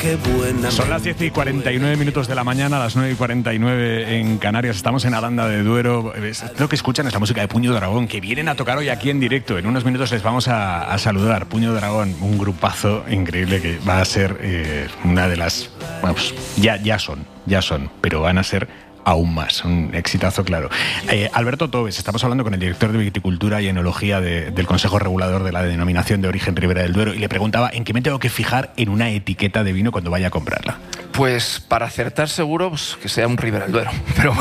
qué buena. Son las 10:49 de la mañana, las 9:49 en Canarias. Estamos en Aranda de Duero. Lo que escuchan es la música de Puño Dragón, que vienen a tocar hoy aquí en directo. En unos minutos les vamos a saludar. Puño Dragón, un grupazo increíble que va a ser una de las... Bueno, pues ya son, pero van a ser aún más, un exitazo, claro. Alberto Tobes, estamos hablando con el director de Viticultura y Enología del Consejo Regulador de la Denominación de Origen Ribera del Duero, y le preguntaba en qué me tengo que fijar en una etiqueta de vino cuando vaya a comprarla. Pues para acertar seguro, pues, que sea un Ribera del Duero. Pero